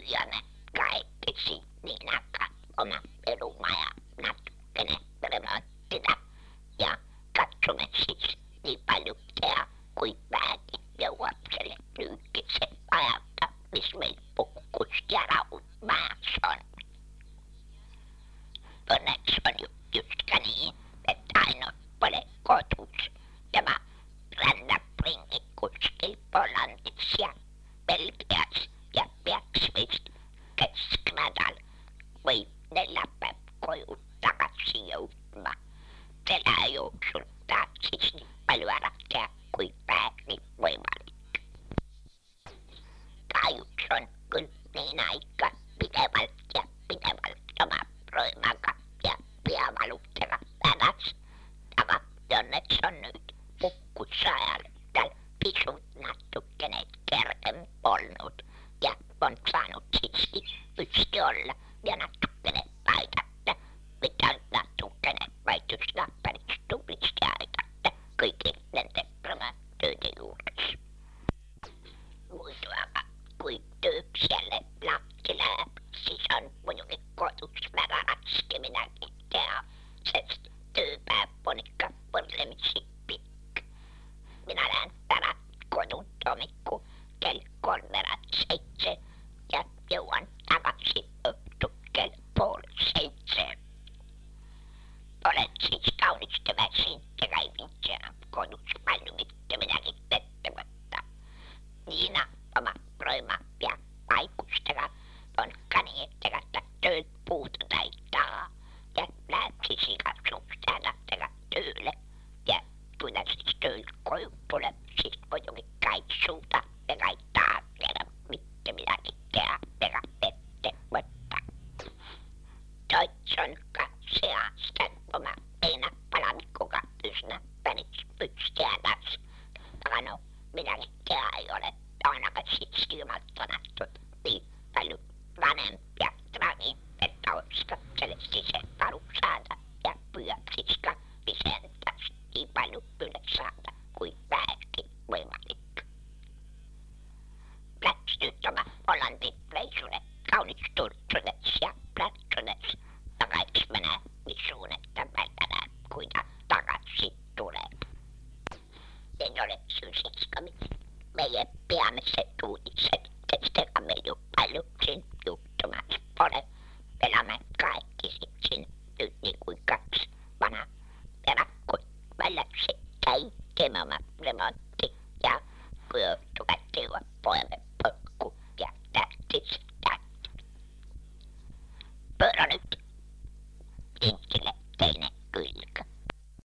ja ne kaikki siinä oma perumaa ja natukene remonttina. Ja katsomme siis niin paljon tehdä kuin vähänkin ja lapselle nyykisen ajalta, missä meillä pukkus ja rauhmaassa on. Onneksi on just niin, että aina ole kotus. Tämä rännäpringi kuskil Pollandis ja Belgias ja Bergsvist Kesknadal voi ne läpä koju takaisin joutumaan. Selää juoksultaa siis niin paljon rakea kuin pääkin voimallista. Kaiuks on kyllä niin aika pidemmältä ja pidemmältä oma roimaka ja piavaluttera perässä. Taka jonneksi on nyt pukkusajalle tällä pisut nattukeneet kerken polnut ja on saanut siisti pysti olla ja nattukeneet paitatta. Mitä nattukeneet paitus nappäriksi tuplisti aitatta kaikki nenten töiden juuressa. Muistuaga kuin tyypsielle lakkilää, siis on minunkin kotus vähän raski minäkin tehdä. Se tyypää ponikka porlemiksi pikk. Minä lähden tänä kodun tomikku kell 6:07 ja jouan takaisin öptu kell 6:30. Olet siis kaunistava sintti kai vitsenä kodus paljon mitkä minäkin tettämättä. Niina oma roima ja aikuistega on kaniettega töitä puuta taittaa ja lähtisi katsuustäällä tyyle ja tulla siis töitä kojuttule siis voidukin kaitsuuta ja kaittaa vielä mitkä minäkin tehdä ja tettämättä. Toitsonka seasta oma eina palamikkuka pysnäppäniksi pystääläs. Takano minäkin tehdä ei ole ainakaan sit ilmoittanattu niin paljon vanhempia tragin, että olisiko selesti se paru saada ja pyöksiska lisentäisi niin paljon pyydä saada kuin vähänkin voimallista. Läks nyt oma Hollantin reissulle kaunis turtsunes ja plätsunes takaiks menee missuun, että vältänä kuinka takaisin tulee. En ole syysiskämi. Meidän peamiset uutiset, että me jo paljon sen juttumassa ole. Elämä